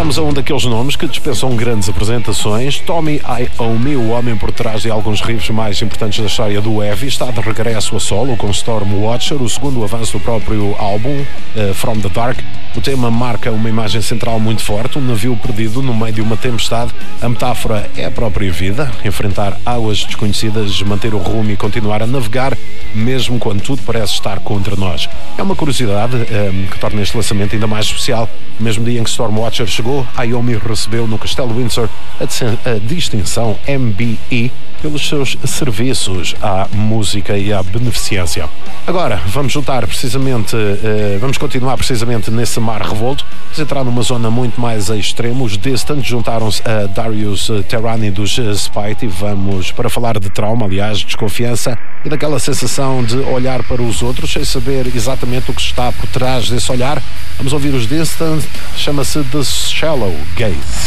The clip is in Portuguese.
Chegamos a um daqueles nomes que dispensam grandes apresentações. Tommy Iommi, o homem por trás de alguns riffs mais importantes da história do heavy, está de regresso a solo com Stormwatcher, o segundo avanço do próprio álbum, From the Dark. O tema marca uma imagem central muito forte, um navio perdido no meio de uma tempestade. A metáfora é a própria vida, enfrentar águas desconhecidas, manter o rumo e continuar a navegar, mesmo quando tudo parece estar contra nós. É uma curiosidade que torna este lançamento ainda mais especial. No mesmo dia em que Stormwatcher chegou, Iommi recebeu no Castelo Windsor a distinção MBE pelos seus serviços à música e à beneficência. Agora, vamos continuar precisamente nesse mar revolto, vamos entrar numa zona muito mais a extremo. Os Distant juntaram-se a Darius Terrani dos Spite e vamos para falar de trauma, aliás, desconfiança e daquela sensação de olhar para os outros sem saber exatamente o que está por trás desse olhar. Vamos ouvir os Distant, chama-se The Shallow Gaze.